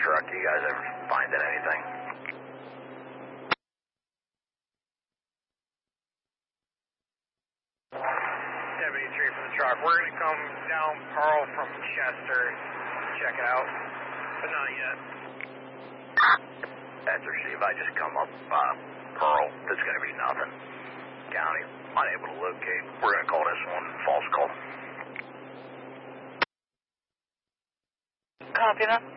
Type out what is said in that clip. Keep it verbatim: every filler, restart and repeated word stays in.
truck. You guys ever finding anything? seventy-three from the truck. We're going to come down Pearl from Chester. Check it out. But not yet. Answer, Steve. I just come up uh, Pearl. There's going to be nothing. County, unable to locate. We're going to call this one false call. Copy that.